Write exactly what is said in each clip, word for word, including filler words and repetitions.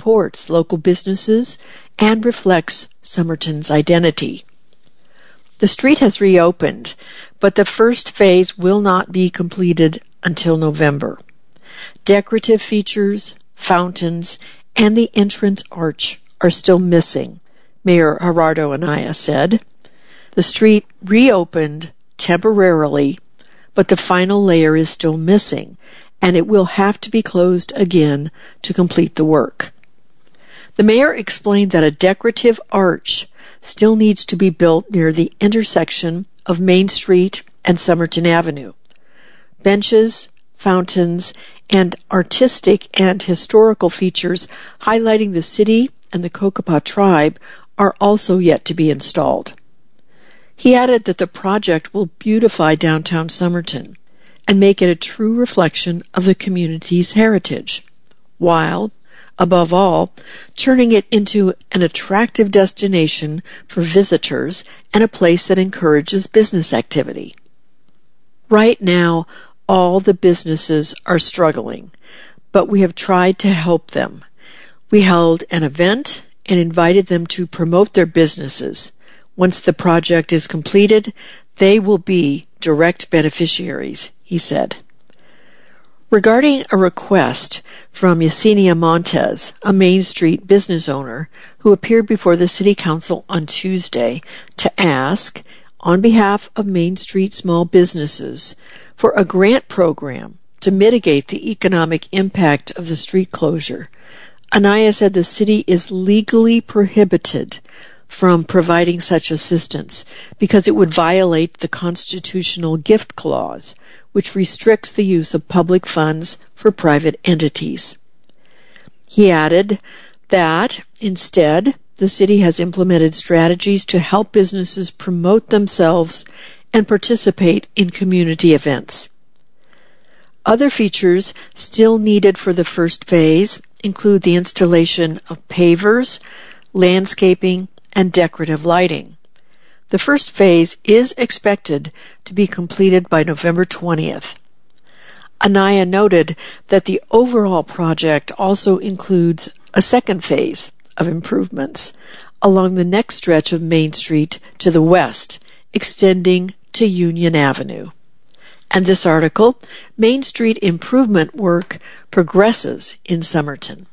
supports local businesses and reflects Somerton's identity. The street has reopened, but the first phase will not be completed until November. Decorative features, fountains, and the entrance arch are still missing, Mayor Gerardo Anaya said. The street reopened temporarily, but the final layer is still missing, and it will have to be closed again to complete the work. The mayor explained that a decorative arch still needs to be built near the intersection of Main Street and Somerton Avenue. Benches, fountains, and artistic and historical features highlighting the city and the Cocopah tribe are also yet to be installed. He added that the project will beautify downtown Somerton and make it a true reflection of the community's heritage, while, above all, turning it into an attractive destination for visitors and a place that encourages business activity. Right now, all the businesses are struggling, but we have tried to help them. We held an event and invited them to promote their businesses. Once the project is completed, they will be direct beneficiaries, he said. Regarding a request from Yesenia Montes, a Main Street business owner who appeared before the City Council on Tuesday to ask, on behalf of Main Street small businesses, for a grant program to mitigate the economic impact of the street closure, Anaya said the city is legally prohibited from providing such assistance because it would violate the constitutional gift clause, which restricts the use of public funds for private entities. He added that, instead, the city has implemented strategies to help businesses promote themselves and participate in community events. Other features still needed for the first phase include the installation of pavers, landscaping, and decorative lighting. The first phase is expected to be completed by November twentieth. Anaya noted that the overall project also includes a second phase of improvements along the next stretch of Main Street to the west, extending to Union Avenue. And this article, Main Street improvement work progresses in Somerton.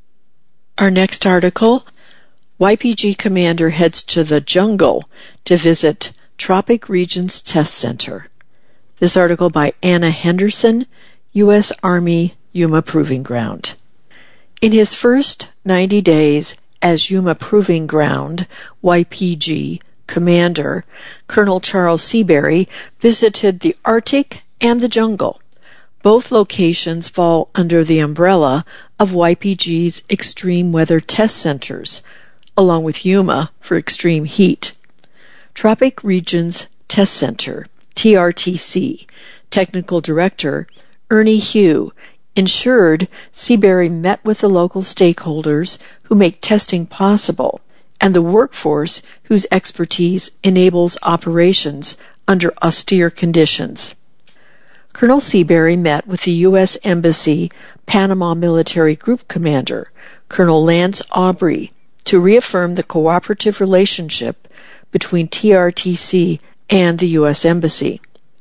Our next article, Y P G commander heads to the jungle to visit Tropic Regions Test Center. This article by Anna Henderson, U S Army Yuma Proving Ground. In his first ninety days as Yuma Proving Ground, Y P G commander, Colonel Charles Seabury visited the Arctic and the jungle. Both locations fall under the umbrella of Y P G's Extreme Weather Test Centers, along with Yuma for extreme heat. Tropic Regions Test Center, T R T C, Technical Director Ernie Hugh, ensured Seabury met with the local stakeholders who make testing possible and the workforce whose expertise enables operations under austere conditions. Colonel Seabury met with the U S Embassy Panama Military Group Commander, Colonel Lance Aubrey, to reaffirm the cooperative relationship between T R T C and the U S Embassy.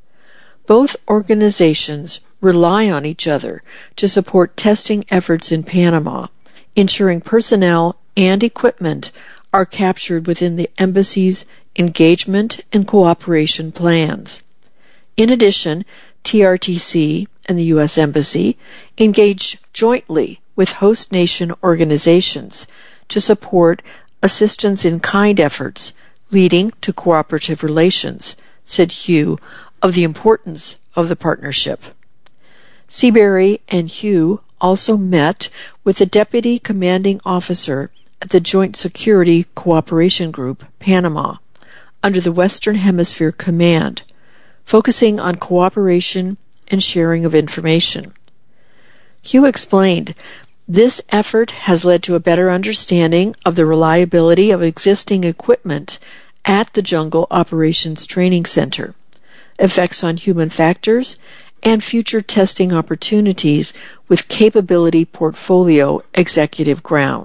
Both organizations rely on each other to support testing efforts in Panama, ensuring personnel and equipment are captured within the embassy's engagement and cooperation plans. In addition, T R T C and the U S Embassy engage jointly with host nation organizations to support assistance-in-kind efforts leading to cooperative relations, said Hugh of the importance of the partnership. Seabury and Hugh also met with the Deputy Commanding Officer at the Joint Security Cooperation Group, Panama, under the Western Hemisphere Command, focusing on cooperation and sharing of information. Hugh explained, this effort has led to a better understanding of the reliability of existing equipment at the Jungle Operations Training Center, effects on human factors, and future testing opportunities with Capability Portfolio Executive Ground.